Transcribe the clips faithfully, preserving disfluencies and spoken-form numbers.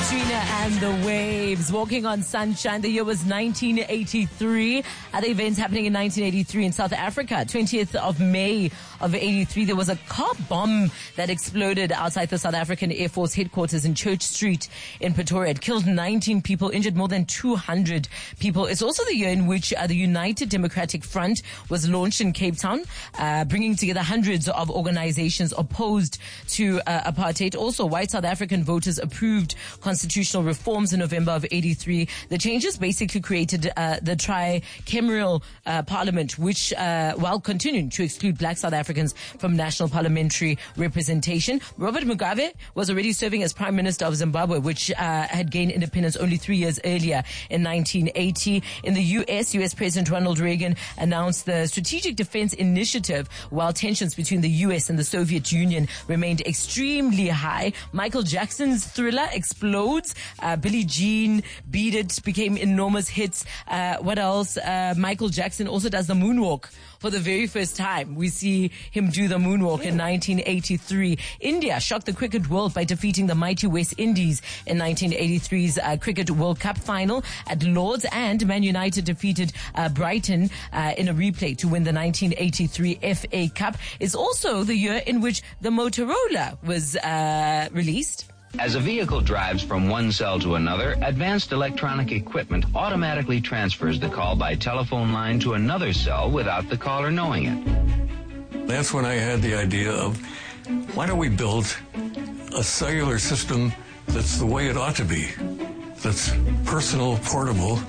Katrina and the Waves, Walking on Sunshine. The year was nineteen eighty-three. Other events happening in nineteen eighty-three in South Africa. twentieth of May of eighty-three, there was a car bomb that exploded outside the South African Air Force headquarters in Church Street in Pretoria. It killed nineteen people, injured more than two hundred people. It's also the year in which uh, the United Democratic Front was launched in Cape Town, uh, bringing together hundreds of organizations opposed to uh, apartheid. Also, white South African voters approved constitutional reforms in November of eighty-three. The changes basically created uh, the tricameral uh, parliament, which, uh, while continuing to exclude black South Africans from national parliamentary representation. Robert Mugabe was already serving as Prime Minister of Zimbabwe, which uh, had gained independence only three years earlier in nineteen eighty. In the U S, U S President Ronald Reagan announced the Strategic Defense Initiative, while tensions between the U S and the Soviet Union remained extremely high. Michael Jackson's Thriller explodes. Uh, Billie Jean, Beat It became enormous hits. Uh, what else? Uh, Michael Jackson also does the moonwalk for the very first time. We see him do the moonwalk in nineteen eighty-three. India shocked the cricket world by defeating the mighty West Indies in nineteen eighty-three's uh, Cricket World Cup final at Lord's, and Man United defeated uh, Brighton uh, in a replay to win the nineteen eighty-three F A Cup. It's also the year in which the Motorola was uh, released. As a vehicle drives from one cell to another, advanced electronic equipment automatically transfers the call by telephone line to another cell without the caller knowing it. That's when I had the idea of, why don't we build a cellular system that's the way it ought to be, that's personal, portable.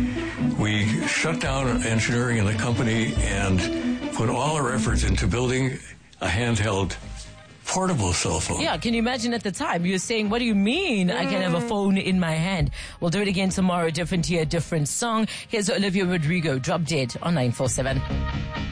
We shut down engineering in the company and put all our efforts into building a handheld portable cell phone. Yeah, can you imagine at the time you're saying, what do you mean I can have a phone in my hand? We'll do it again tomorrow, different year, different song. Here's Olivia Rodrigo, Drop Dead on nine four seven.